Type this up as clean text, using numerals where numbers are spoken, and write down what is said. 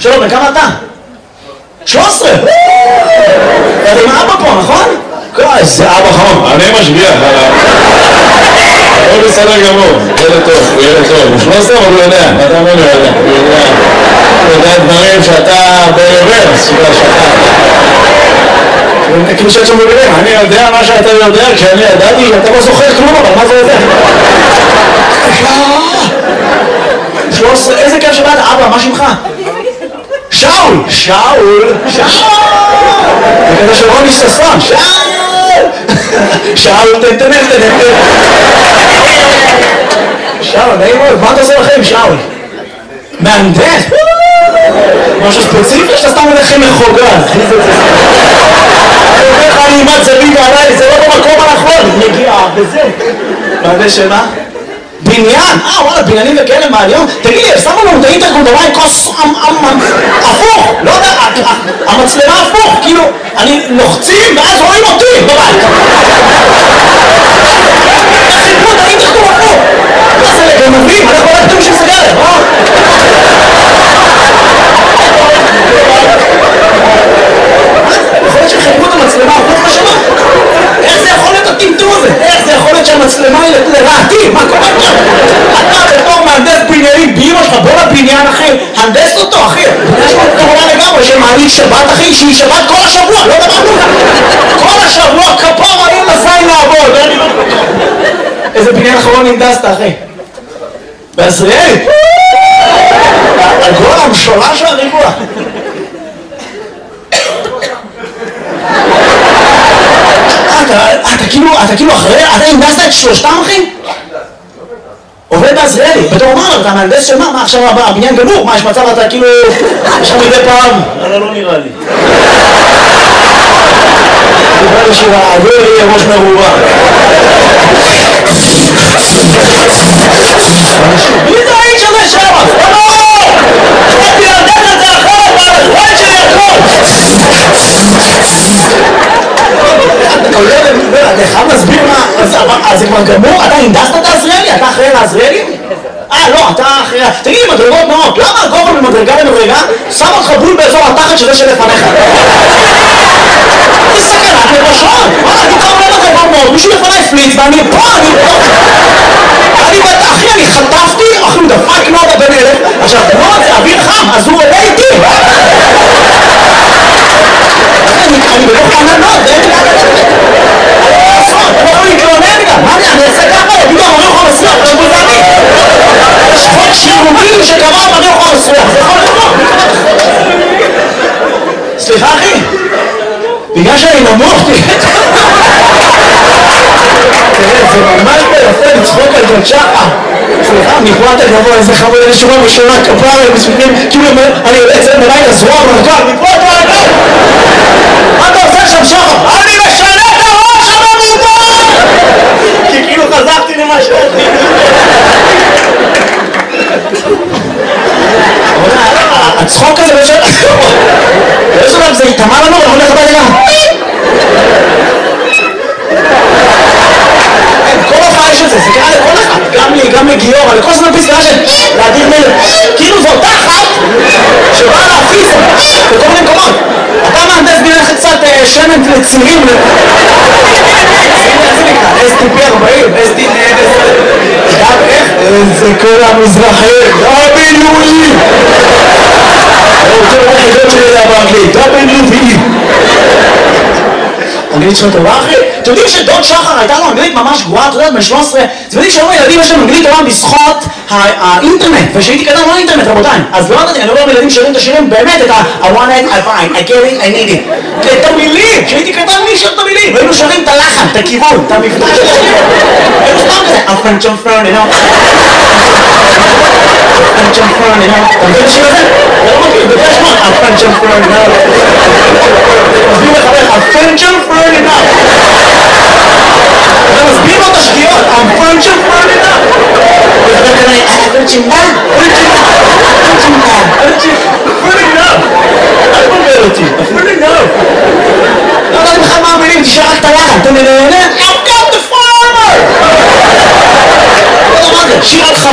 שלום, בן כמה אתה? 13! אתה עם אבא פה, נכון? איזה אבא חום, אני משגיח עליו. הוא בסדר גמור, ילד טוב, הוא ילד טוב. הוא 13 אבל הוא יודע, אתה אומר הוא יודע. הוא יודע דברים שאתה ברוורס, כאילו שאת שם בגלל, אני יודע מה שאתה יודע, כשאני ידעתי, אתה לא זוכר כלום, אבל מה זה יודע? 13, איזה כיף שבאת, אבא, מה שמך? שאול! שאול! שאול! זה כזה של רוני ששון, שאול! שאול, תנתנן. שאול, נעים מאוד, מה אתה עושה לכם, שאול? מהנדס? משהו ספציפי שאתה סתם הולך מחוגג. אני אומר לך, אני אימת זווית עליי, זה לא במקום הנכון. נגיעה, וזה. מהנדס שמה? בניין? וואלה, בניינים וכאלה מהיום? תגיד לי, שמו לנו את האינטרקום דומה עם כוס הפוך, לא יודע, המצלמה הפוך, כאילו, אני לוחצים ואז רואים אותי בבית. חיפו את האינטרקום הפוך. מה זה לגנבים? אנחנו לא יודעים בשביל סגרת, יכול להיות שחיפו את המצלמה הפוך בשמה? איך זה יכול להיות הטמטום הזה? איך זה יכול להיות שהמצלמה היא לרעתי? מה קורה עכשיו? אתה בתור מהנדס בניינים באמא שלך, בוא לבניין אחי, הנדס אותו אחי. יש לו כמובן לגמרי שמעלית שבת אחי, שהיא שבת כל השבוע, לא דבר כזה. כל השבוע כפר האם לזין לעבוד. איזה בניין אחרון הנדסת אחי? בעזריאלי? הגול המשולש והריבוע. אתה כאילו אחרי, אתה הנדסת את שלושתם אחי? עובד בעזריאלי, בתור אומר, אתה מהנדס של מה עכשיו הבניין גמור? מה יש מצב אתה כאילו, יש לך מדי פעם? לא נראה לי. נראה לי שהעגול יהיה ראש מרובה. מי זה האיש הזה שם? לא! הייתי להנדס את זה אחרת, והאחרון שלי הכל! אתה חייב להסביר מה, אז זה כבר גמור? אתה הנדסת את העזריאלי? אתה אחראי לעזריאלי? לא, אתה אחראי... תגיד לי, מדרגות נאות, למה הגובה ממדרגה למדרגה שם אותך בול באזור התחת שזה שלפניך? זה סכנת נפשות! וואלה, אני כבר אומר לך כבר מאוד, מישהו לפניי פליץ ואני פה, אחי, אני חטפתי, אחי, הוא דפק נודה בן אלף, עכשיו, נוד זה אוויר חם, אז הוא עולה איתי! אני בתוך ענן נוד, אין לי אני יכול להתלונן גם, מה אני אעשה ככה? יגידו, המראה יכול לסריח, זה בוזני. יש חוק שירותי שקבע המראה יכול לסריח, זה יכול לקרות. סליחה אחי, בגלל שאני נמוך, תראה, זה ממש ביפה לצחוק על ג'ון שחר. סליחה, מפרט הגבוה, איזה חמוד, איזה שורה ראשונה, כפרה, מספיקים, כאילו אני יוצא את מלאי לזרוע מרכב, מפרט מרכב! מה אתה עושה שם שחר? אני משנה את הראש המרובה! כי כאילו חזרתי למה שעשיתי. הצחוק הזה באיזשהו דבר זה יתאמה לנו, אני הולך הביתה גם. כל הופעה יש את זה, זה קרה לכל אחד, גם לי, גם לגיורא, לכל זמן פסקה של להדיר מלך. כאילו זו אותה אחת שבאה להפיס בכל מיני מקומות. אתה מהנדס בניין קצת שמן לצירים. איך זה נקרא? STP-40, איך? זה כל המזרחי, WE! רוצה לראות חידות שלי זה באנגלית, WE! אנגלית שלך טובה אחי? אתם יודעים שדוד שחר הייתה לו אנגלית ממש גרועה, אתה יודעת, בן 13, אתם יודעים שהיום הילדים יש להם אנגלית טובה בזכות האינטרנט, ושהייתי קטן לא אינטרנט רבותיי, אז לא ידעתי, אני אומר לילדים שרים את השירים באמת את I want it, I find, I get it, I need it, את המילים, שהייתי קטן מי שר את המילים, והיינו שרים את הלחן, את הכיוון, את המבטא של השיר, היינו סתם כזה, I'm French on front, you know, French on front, you know, אתה מבין השיר הזה? זה לא מכיר, זה יש מאוד, I'm French on front, you know, מסביר לחבר, I'm French on front, you know, אתה מסביר לו את השגיאות, I'm French on front, you know, פרצ'ינדה, אל תבלבל אותי, אפילו לא יודעת בכלל מה המילים, תשאר רק את הלחן, אתה מנהנה, I've got the farmer! שיר על